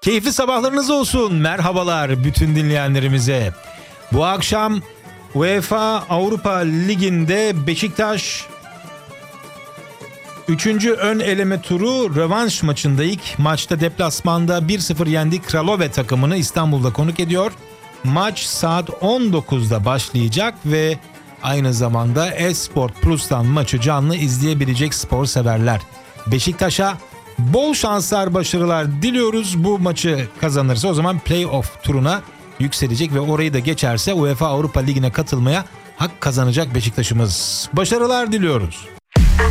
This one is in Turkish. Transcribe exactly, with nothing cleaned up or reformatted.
Keyifli sabahlarınız olsun. Merhabalar bütün dinleyenlerimize. Bu akşam UEFA Avrupa Ligi'nde Beşiktaş üçüncü ön eleme turu rövanş maçında ilk maçta deplasmanda bir sıfır yendi Kralove takımını İstanbul'da konuk ediyor. Maç saat on dokuzda başlayacak ve aynı zamanda Esport Plus'tan maçı canlı izleyebilecek spor severler. Beşiktaş'a bol şanslar, başarılar diliyoruz. Bu maçı kazanırsa o zaman playoff turuna yükselecek ve orayı da geçerse UEFA Avrupa Ligi'ne katılmaya hak kazanacak Beşiktaş'ımız. Başarılar diliyoruz.